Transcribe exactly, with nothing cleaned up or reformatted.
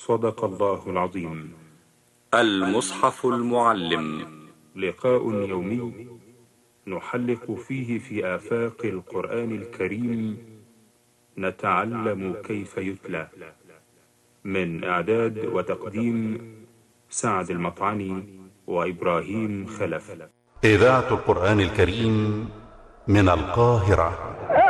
صدق الله العظيم. المصحف المعلم، لقاء يومي نحلق فيه في آفاق القرآن الكريم، نتعلم كيف يتلى. من إعداد وتقديم سعد المطعني وإبراهيم خلف. إذاعة القرآن الكريم من القاهرة.